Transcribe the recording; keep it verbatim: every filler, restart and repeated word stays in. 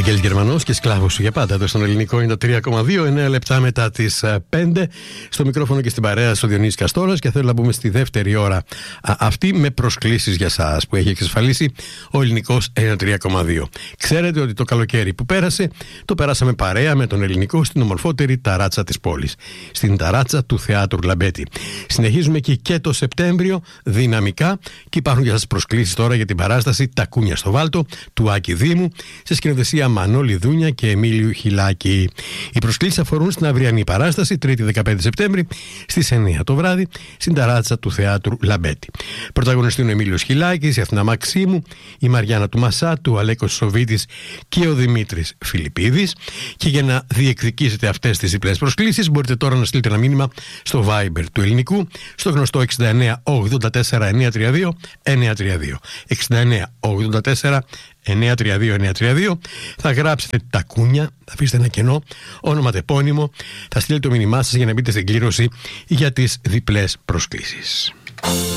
Βαγγέλης Γερμανός και σκλάβος σου για πάντα. Εδώ στον ελληνικό είναι το τρία κόμμα δύο, εννέα λεπτά μετά τις πέντε. Στο μικρόφωνο και στην παρέα στο Διονύσης Καστόρας, και θέλω να μπούμε στη δεύτερη ώρα α, αυτή με προσκλήσεις για σας που έχει εξασφαλίσει ο ελληνικός ένα τρία κόμμα δύο. Ξέρετε ότι το καλοκαίρι που πέρασε το περάσαμε παρέα με τον ελληνικό στην ομορφότερη ταράτσα της πόλης, στην ταράτσα του Θεάτρου Λαμπέτη. Συνεχίζουμε εκεί και το Σεπτέμβριο δυναμικά και υπάρχουν για σας προσκλήσεις τώρα για την παράσταση «Τα Κούνια στο Βάλτο» του Άκη Δήμου, σε σκηνοθεσία Μανώλη Δούνια και Εμίλιου Χιλάκη. Οι προσκλήσεις αφορούν στην αυριανή παράσταση, Τρίτη δεκαπέντε Σεπτέμβρη, στις εννέα το βράδυ, στην ταράτσα του Θεάτρου Λαμπέτη. Πρωταγωνιστούν ο Εμίλιος Χιλάκης, η Αθηνά Μαξίμου, η Μαριάννα του Μασάτου, ο Αλέκος Σοβίτης και ο Δημήτρης Φιλιππίδης. Και για να διεκδικήσετε αυτές τις διπλές προσκλήσεις, μπορείτε τώρα να στείλετε ένα μήνυμα στο Viber του ελληνικού, στο γνωστό εξήντα εννέα ογδόντα τέσσερα εννιακόσια τριάντα δύο εννιακόσια τριάντα δύο. εξήντα εννέα ογδόντα τέσσερα εννιακόσια τριάντα δύο εννιακόσια τριάντα δύο. Θα γράψετε «Τα Κούνια», θα αφήσετε ένα κενό, όνομα τεπώνυμο, θα στείλετε το μήνυμά σας για να μπείτε στην κλήρωση για τις διπλές προσκλήσεις.